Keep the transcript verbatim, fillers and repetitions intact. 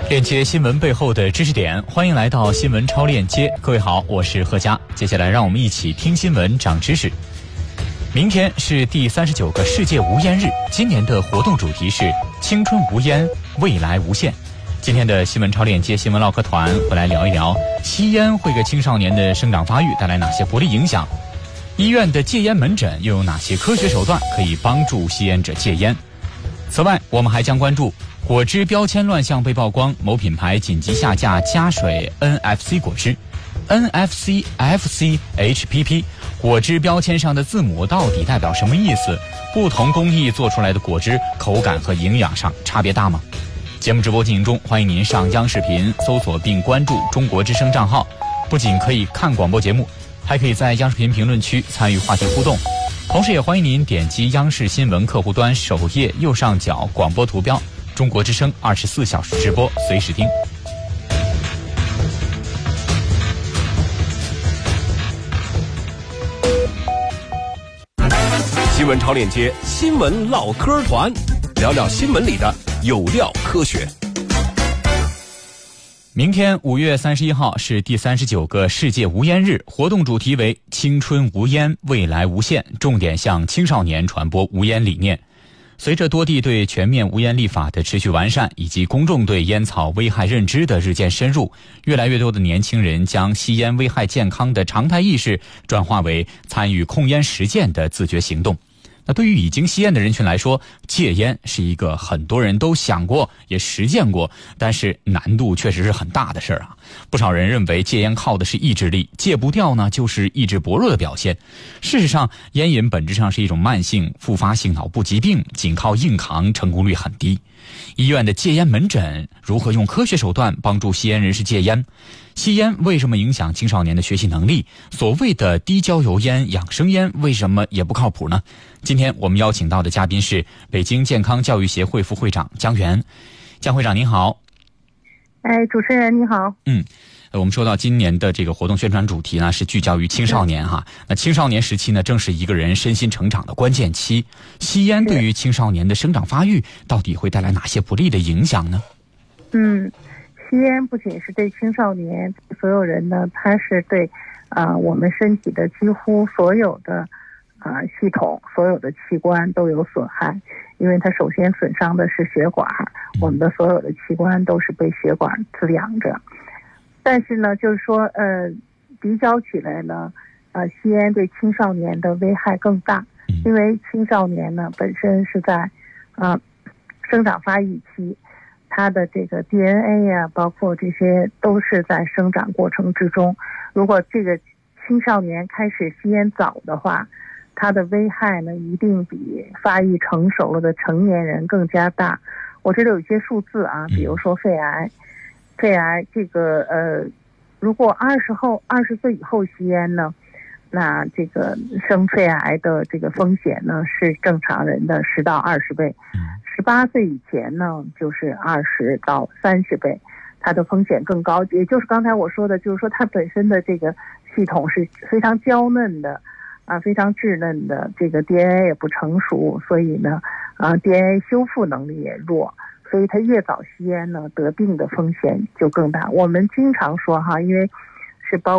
链接新闻背后的知识点，欢迎来到新闻超链接。各位好，我是贺佳。接下来让我们一起听新闻长知识。明天是第三十九个世界无烟日，今年的活动主题是青春无烟，未来无限。今天的新闻超链接新闻唠嗑团会来聊一聊吸烟会给青少年的生长发育带来哪些不利影响，医院的戒烟门诊又有哪些科学手段可以帮助吸烟者戒烟。此外，我们还将关注果汁标签乱象被曝光，某品牌紧急下架加水 N F C 果汁。N F C F C H P P 果汁标签上的字母到底代表什么意思？不同工艺做出来的果汁口感和营养上差别大吗？节目直播进行中，欢迎您上央视频搜索并关注中国之声账号，不仅可以看广播节目，还可以在央视频评论区参与话题互动。同时也欢迎您点击央视新闻客户端首页右上角广播图标，中国之声二十四小时直播，随时听。 新闻超链接，新闻唠嗑团，聊聊新闻里的有料科学。 明天五月三十一号是第三十九个世界无烟日，活动主题为青春无烟，未来无限，重点向青少年传播无烟理念。随着多地对全面无烟立法的持续完善，以及公众对烟草危害认知的日渐深入，越来越多的年轻人将吸烟危害健康的常态意识转化为参与控烟实践的自觉行动。那对于已经吸烟的人群来说，戒烟是一个很多人都想过也实践过，但是难度确实是很大的事儿啊。不少人认为戒烟靠的是意志力，戒不掉呢就是意志薄弱的表现。事实上，烟瘾本质上是一种慢性复发性脑部疾病，仅靠硬扛成功率很低。医院的戒烟门诊如何用科学手段帮助吸烟人士戒烟？吸烟为什么影响青少年的学习能力？所谓的低焦油烟、养生烟为什么也不靠谱呢？今天我们邀请到的嘉宾是北京健康教育协会副会长姜元。姜会长您好。 哎，主持人你好。 嗯，我们说到今年的这个活动宣传主题呢，是聚焦于青少年哈。那青少年时期呢，正是一个人身心成长的关键期。吸烟对于青少年的生长发育，到底会带来哪些不利的影响呢？ 嗯，吸烟不仅是对青少年，所有人呢，它是对啊、呃、我们身体的几乎所有的啊、呃、系统、所有的器官都有损害。因为它首先损伤的是血管，我们的所有的器官都是被血管滋养着。但是呢，就是说，呃，比较起来呢，呃，吸烟对青少年的危害更大，因为青少年呢本身是在啊、呃、生长发育期，它的这个 D N A 呀、啊，包括这些都是在生长过程之中。如果这个青少年开始吸烟早的话，它的危害呢一定比发育成熟了的成年人更加大。我这里有一些数字啊，比如说肺癌。肺癌这个呃，如果二十后二十岁以后吸烟呢，那这个生肺癌的这个风险呢是正常人的十到二十倍，十八岁以前呢就是二十到三十倍，它的风险更高。也就是刚才我说的，就是说它本身的这个系统是非常娇嫩的啊，非常稚嫩的，这个 D N A 也不成熟，所以呢啊 D N A 修复能力也弱。所以他越早吸烟呢，得病的风险就更大。我们经常说哈，因为是包